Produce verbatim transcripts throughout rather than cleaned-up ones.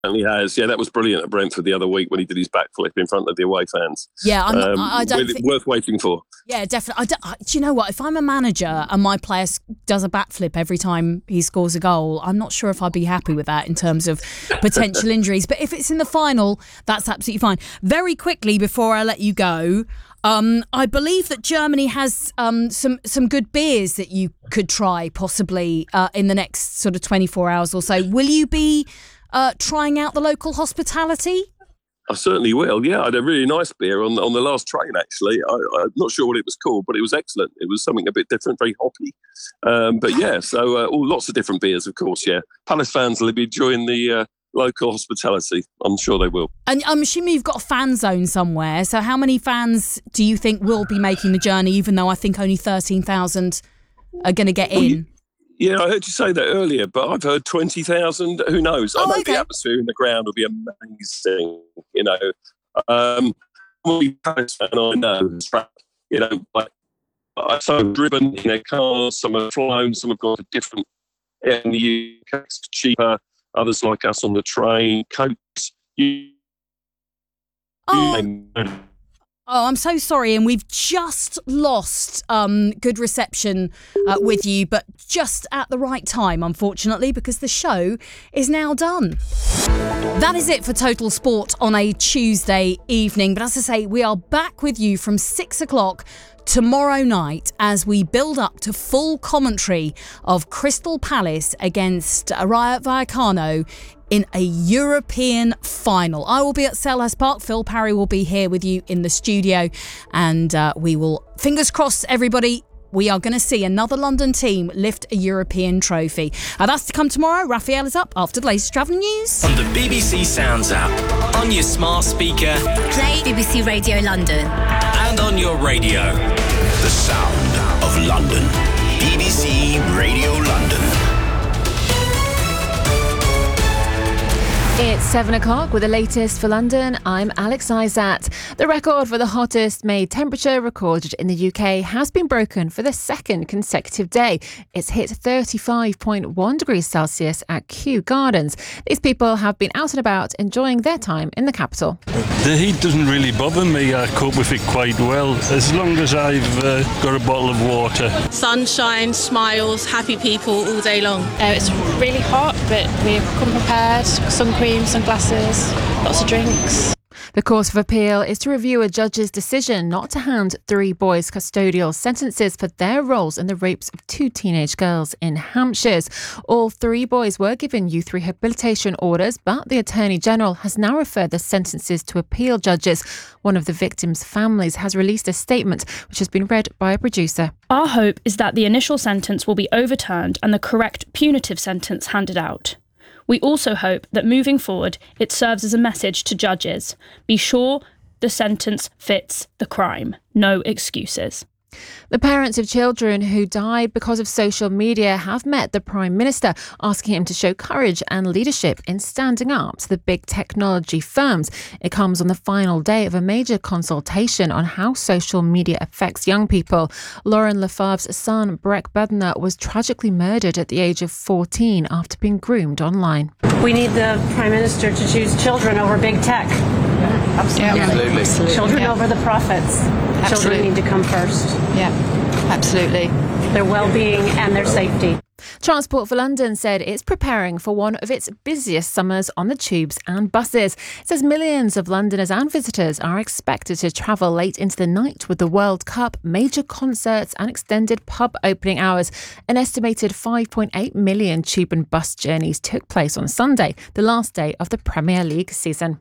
He has, yeah. That was brilliant at Brentford the other week when he did his backflip in front of the away fans. Yeah, I'm not, um, I don't with, think... worth waiting for. Yeah, definitely. I don't, I, do you know what? If I'm a manager and my player does a backflip every time he scores a goal, I'm not sure if I'd be happy with that in terms of potential injuries. But if it's in the final, that's absolutely fine. Very quickly before I let you go, um, I believe that Germany has um, some some good beers that you could try possibly uh, in the next sort of twenty-four hours or so. Will you be uh, trying out the local hospitality? I certainly will, yeah. I had a really nice beer on, on the last train, actually. I, I'm not sure what it was called, but it was excellent. It was something a bit different, very hoppy. Um, but yeah, so uh, all, lots of different beers, of course, yeah. Palace fans will be enjoying the uh, local hospitality. I'm sure they will. And I'm assuming you've got a fan zone somewhere. So how many fans do you think will be making the journey, even though I think only thirteen thousand are going to get Well, in? you, Yeah, I heard you say that earlier, but I've heard twenty thousand. Who knows? Oh, I know okay. the atmosphere in the ground will be amazing. You know, um, we Paris fan, I know, you know, like some have driven in their cars, some have flown, some have gone to different. In the U K, it's cheaper. Others like us on the train, coats. You, Oh. you know, Oh, I'm so sorry. And we've just lost um, good reception uh, with you, but just at the right time, unfortunately, because the show is now done. That is it for Total Sport on a Tuesday evening. But as I say, we are back with you from six o'clock tomorrow night as we build up to full commentary of Crystal Palace against Rayo Vallecano in a European final. I will be at Selhurst Park. Phil Parry will be here with you in the studio. And uh, we will, fingers crossed, everybody, we are going to see another London team lift a European trophy. Uh, that's to come tomorrow. Raphael is up after the latest travel news. On the B B C Sounds app, on your smart speaker, play B B C Radio London. and on your radio. The sound of London. B B C Radio London. It's seven o'clock with the latest for London. I'm Alex Isat. The record for the hottest May temperature recorded in the U K has been broken for the second consecutive day. It's hit thirty-five point one degrees Celsius at Kew Gardens. These people have been out and about enjoying their time in the capital. The heat doesn't really bother me. I cope with it quite well, as long as I've uh, got a bottle of water. Sunshine, smiles, happy people all day long. Uh, it's really hot, but we've come prepared. Sun cream, sunglasses, lots of drinks. The Court of Appeal is to review a judge's decision not to hand three boys custodial sentences for their roles in the rapes of two teenage girls in Hampshire. All three boys were given youth rehabilitation orders, but the Attorney General has now referred the sentences to appeal judges. One of the victims' families has released a statement which has been read by a producer. Our hope is that the initial sentence will be overturned and the correct punitive sentence handed out. We also hope that moving forward, it serves as a message to judges. Be sure the sentence fits the crime. No excuses. The parents of children who died because of social media have met the Prime Minister, asking him to show courage and leadership in standing up to the big technology firms. It comes on the final day of a major consultation on how social media affects young people. Lauren Lefebvre's son, Breck Bednar, was tragically murdered at the age of fourteen after being groomed online. We need the Prime Minister to choose children over big tech. Absolutely. Yeah, absolutely. absolutely. Children yeah. over the profits. Absolutely. Children need to come first. Yeah, absolutely. Their well-being and their safety. Transport for London said it's preparing for one of its busiest summers on the tubes and buses. It says millions of Londoners and visitors are expected to travel late into the night with the World Cup, major concerts and extended pub opening hours. An estimated five point eight million tube and bus journeys took place on Sunday, the last day of the Premier League season.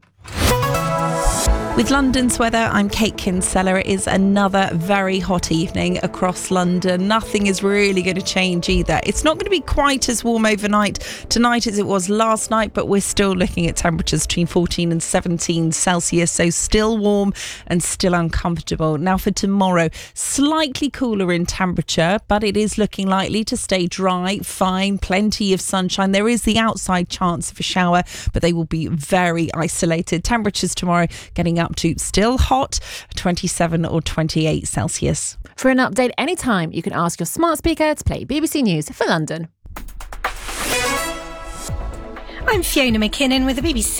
With London's weather, I'm Kate Kinsella. It is another very hot evening across London. Nothing is really going to change either. It's not going to be quite as warm overnight tonight as it was last night, but we're still looking at temperatures between fourteen and seventeen Celsius, so still warm and still uncomfortable. Now for tomorrow, slightly cooler in temperature, but it is looking likely to stay dry, fine, plenty of sunshine. There is the outside chance of a shower, but they will be very isolated. Temperatures tomorrow getting up to still hot, twenty-seven or twenty-eight Celsius. For an update anytime, you can ask your smart speaker to play B B C News for London. I'm Fiona McKinnon with the B B C